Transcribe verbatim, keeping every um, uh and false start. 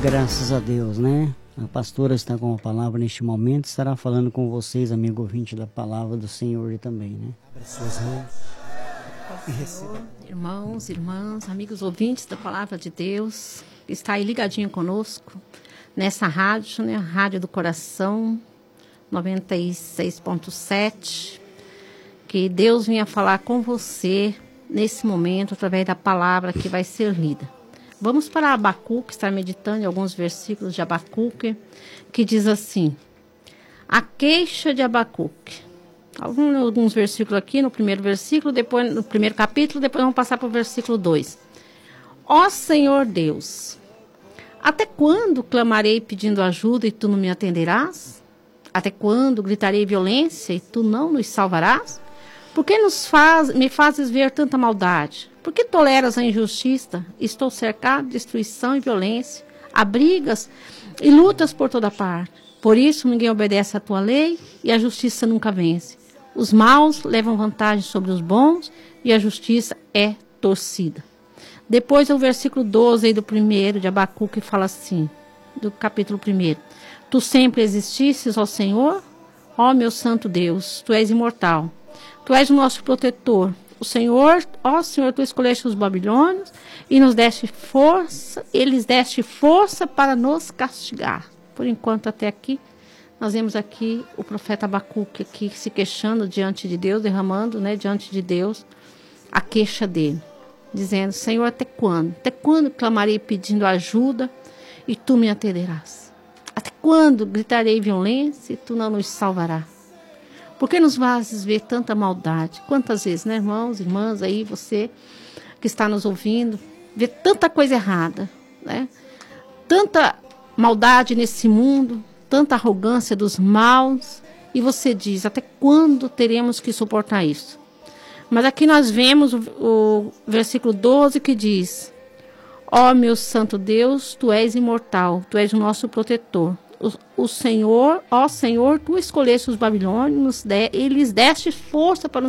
Graças a Deus, né? A pastora está com a palavra neste momento, estará falando com vocês, amigo ouvinte da palavra do Senhor também, né? Abre suas mãos e receba. Irmãos, irmãs, amigos ouvintes da palavra de Deus, que está aí ligadinho conosco, nessa rádio, né? A Rádio do Coração, noventa e seis ponto sete. Que Deus venha falar com você nesse momento, através da palavra que vai ser lida. Vamos para Abacuque, estar meditando em alguns versículos de Abacuque, que diz assim: a queixa de Abacuque. Alguns, alguns versículos aqui, no primeiro versículo, depois no primeiro capítulo, depois vamos passar para o versículo dois. Ó Senhor Deus, até quando clamarei pedindo ajuda e tu não me atenderás? Até quando gritarei violência e tu não nos salvarás? Por que nos faz, me fazes ver tanta maldade? Por que toleras a injustiça? Estou cercado de destruição e violência. Há brigas e lutas por toda parte. Por isso ninguém obedece à tua lei e a justiça nunca vence. Os maus levam vantagem sobre os bons e a justiça é torcida. Depois é o versículo doze aí do primeiro de Abacuque, que fala assim, do capítulo primeiro. Tu sempre exististes, ó Senhor, ó meu santo Deus, tu és imortal. Tu és o nosso protetor. O Senhor, ó Senhor, tu escolheste os babilônios e nos deste força, eles deste força para nos castigar. Por enquanto, até aqui, nós vemos aqui o profeta Abacuque aqui se queixando diante de Deus, derramando, né, diante de Deus a queixa dele, dizendo: Senhor, até quando? Até quando clamarei pedindo ajuda e tu me atenderás? Até quando gritarei violência e tu não nos salvarás? Por que nos fazes ver tanta maldade? Quantas vezes, né, irmãos, irmãs, aí você que está nos ouvindo, vê tanta coisa errada, né? Tanta maldade nesse mundo, tanta arrogância dos maus, e você diz: até quando teremos que suportar isso? Mas aqui nós vemos o, o versículo doze que diz: ó meu santo Deus, tu és imortal, tu és o nosso protetor. O, o Senhor, ó Senhor, tu escolheste os babilônios, de, eles deste força para